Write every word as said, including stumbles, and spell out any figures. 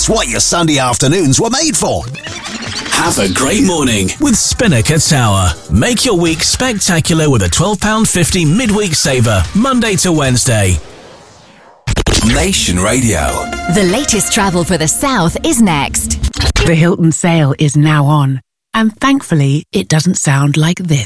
It's what your Sunday afternoons were made for. Have a great morning with Spinnaker Tower. Make your week spectacular with a twelve pounds fifty midweek saver, Monday to Wednesday. Nation Radio. The latest travel for the South is next. The Hilton sale is now on, and thankfully it doesn't sound like this.